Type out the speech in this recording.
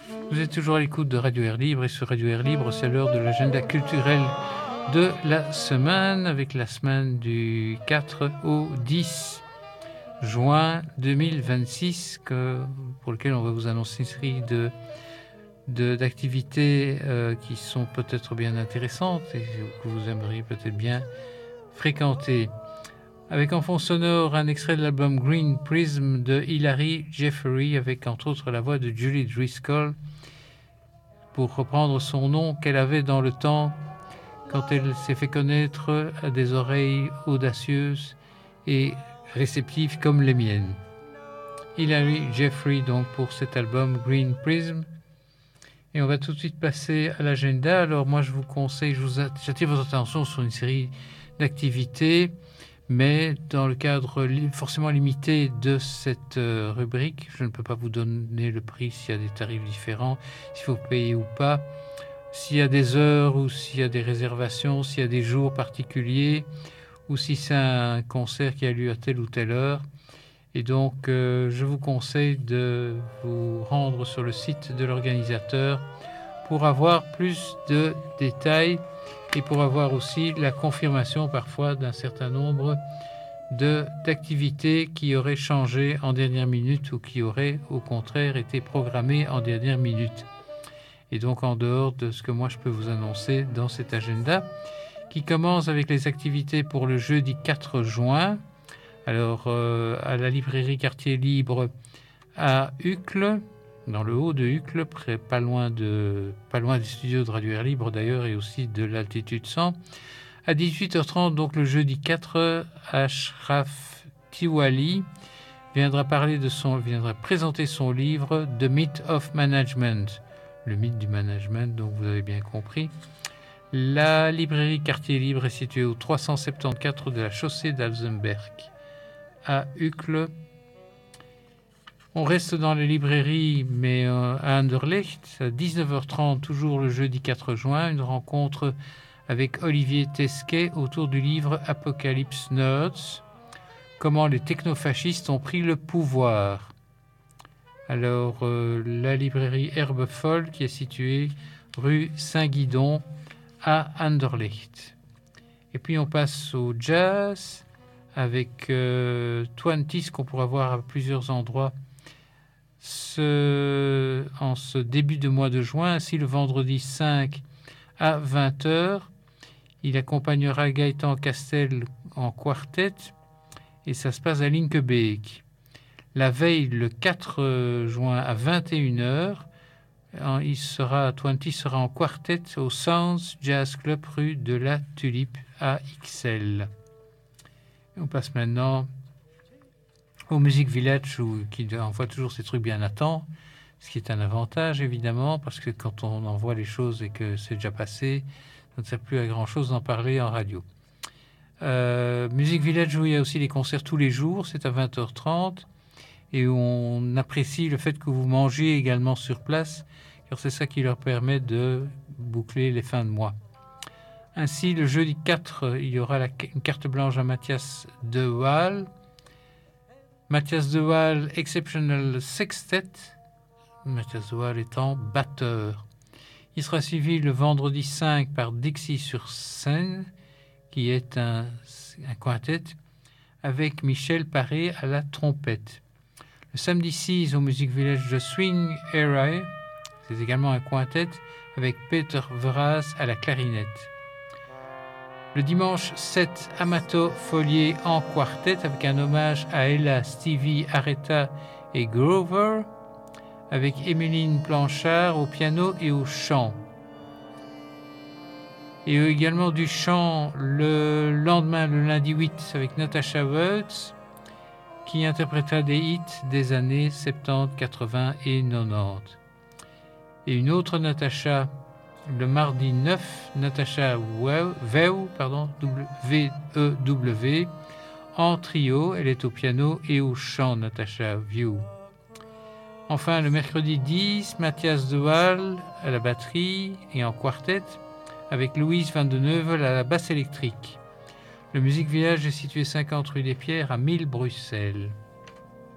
Vous êtes toujours à l'écoute de Radio Air Libre et sur Radio Air Libre, c'est l'heure de l'agenda culturel de la semaine avec la semaine du 4 au 10 juin 2026 pour lequel on va vous annoncer une série d'activités qui sont peut-être bien intéressantes et que vous aimeriez peut-être bien fréquenter. Avec en fond sonore un extrait de l'album Green Prism de Hilary Jeffery avec entre autres la voix de Julie Driscoll pour reprendre son nom qu'elle avait dans le temps quand elle s'est fait connaître à des oreilles audacieuses et réceptives comme les miennes. Hilary Jeffery donc pour cet album Green Prism. Et on va tout de suite passer à l'agenda. Alors moi je vous conseille, j'attire votre attention sur une série d'activités, mais dans le cadre forcément limité de cette rubrique, je ne peux pas vous donner le prix s'il y a des tarifs différents, s'il faut payer ou pas, s'il y a des heures ou s'il y a des réservations, s'il y a des jours particuliers, ou si c'est un concert qui a lieu à telle ou telle heure. Et donc, je vous conseille de vous rendre sur le site de l'organisateur pour avoir plus de détails et pour avoir aussi la confirmation parfois d'un certain nombre d'activités qui auraient changé en dernière minute ou qui auraient au contraire été programmées en dernière minute. Et donc en dehors de ce que moi je peux vous annoncer dans cet agenda qui commence avec les activités pour le jeudi 4 juin. Alors à la librairie Quartier Libre à Uccle, dans le haut de Uccle, pas loin des studios de Radio Air Libre d'ailleurs et aussi de l'altitude 100. À 18h30, donc le jeudi 4, Ashraf Tiwali viendra présenter son livre The Myth of Management, le mythe du management, donc vous avez bien compris. La librairie Quartier Libre est située au 374 de la chaussée d'Alzenberg à Uccle. On reste dans les librairies, mais à Anderlecht, à 19h30, toujours le jeudi 4 juin, une rencontre avec Olivier Tesquet autour du livre Apocalypse Nerds, comment les technofascistes ont pris le pouvoir. Alors, la librairie Herbe Folle, qui est située rue Saint-Guidon à Anderlecht. Et puis, on passe au jazz avec Twenties, qu'on pourra voir à plusieurs endroits en ce début de mois de juin. Ainsi, le vendredi 5 à 20h, il accompagnera Gaëtan Castel en quartet et ça se passe à Linkebeek. La veille, le 4 juin à 21h, Twenty sera en quartet au Sounds Jazz Club rue de la Tulipe à Ixelles. On passe maintenant au Music Village qui envoie toujours ces trucs bien à temps, ce qui est un avantage évidemment parce que quand on envoie les choses et que c'est déjà passé, ça ne sert plus à grand chose d'en parler en radio. Music Village où il y a aussi les concerts tous les jours, c'est à 20h30 et on apprécie le fait que vous mangez également sur place car c'est ça qui leur permet de boucler les fins de mois. Ainsi, le jeudi 4, il y aura une carte blanche à Mathias De Waal. Mathias De Waal Exceptional Sextet, Mathias De Waal étant batteur. Il sera suivi le vendredi 5 par Dixie sur scène, qui est un quintet, avec Michel Paré à la trompette. Le samedi 6 au Music Village de Swing Era, c'est également un quintet, avec Peter Vraz à la clarinette. Le dimanche 7, Amato Follier en quartet avec un hommage à Ella, Stevie, Aretha et Grover, avec Émeline Blanchard au piano et au chant. Et également du chant le lendemain, le lundi 8, avec Natasha Wurtz, qui interprétera des hits des années 70, 80 et 90. Et une autre Natasha, le mardi 9, Natasha Veu, V-E-W, en trio, elle est au piano et au chant, Natasha View. Enfin, le mercredi 10, Mathias De Waal à la batterie et en quartet, avec Louise Van de Neuvel à la basse électrique. Le Music Village est situé 50 rue des Pierres à 1000 Bruxelles.